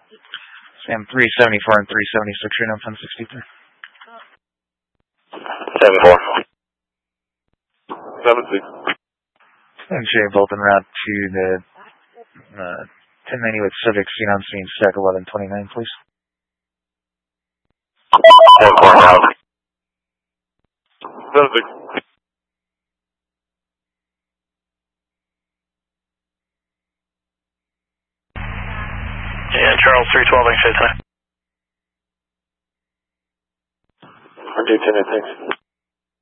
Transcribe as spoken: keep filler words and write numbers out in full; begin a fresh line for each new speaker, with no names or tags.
Sam three seventy-four and three seventy-six, right now, ten sixty-three.
seventy-four. seven six.
And Jay, both en route to the uh, ten ninety with Civic, seen on scene, stack eleven twenty-nine, please.
ten four now. seven six.
Yeah, Charles three twelve, thanks for your time.
one two ten, thanks.